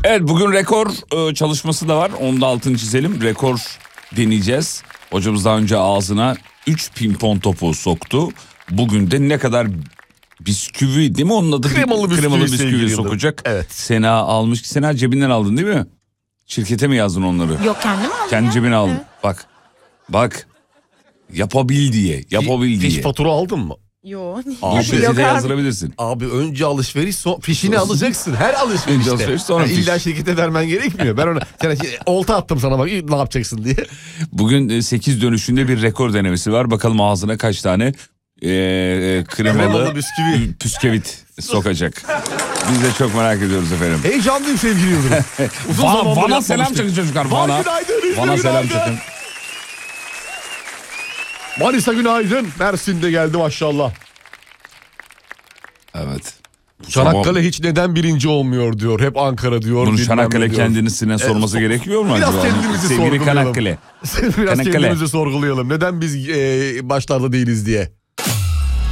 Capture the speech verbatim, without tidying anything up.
Evet, bugün rekor e, çalışması da var. Onu da altını çizelim. Rekor deneyeceğiz. Hocamız daha önce ağzına üç pimpon topu soktu. Bugün de ne kadar bisküvi değil mi onun adı? Kremalı bisküvi, Kremalı bisküvi sevgili sokacak. Evet. Sena almış. Sena cebinden aldın değil mi? Şirkete mi yazdın onları? Yok, kendim aldım. Kendi ya. cebine aldın. Evet. Bak. Bak. Yapabil diye. Yapabil diye. Fiş fatura aldın mı? Yo. Bu Abi, şirkete Yok abi. yazdırabilirsin. Abi önce alışveriş, son fişini alacaksın. Her Önce alışverişte. alışveriş, sonra Yani fiş. İlla şirkete vermen gerekmiyor. Ben ona sana şey, olta attım sana, bak ne yapacaksın diye. Bugün sekiz dönüşünde bir rekor denemesi var. Bakalım ağzına kaç tane e, e, kremalı, Kremalı bisküvi. püskevit sokacak. Biz de çok merak ediyoruz efendim. Heyecanlıyım sevgili Yıldırım. Uzun Van'a, zamandır Van'a selam yapmamıştık. çakın çocuklar. Van Van'a. günaydın, İzmir Van'a selam günaydın. çakın. Manisa günaydın. Mersin de geldi maşallah. Evet. Çanakkale hiç neden birinci olmuyor diyor. Hep Ankara diyor. Bunu bilmem Çanakkale ne diyor. kendisine sorması Evet, gerekiyor mu biraz acaba? kendimizi Sevgili sorgulayalım. Çanakkale. Biraz Çanakkale. kendimizi sorgulayalım. Neden biz e, başlarda değiliz diye.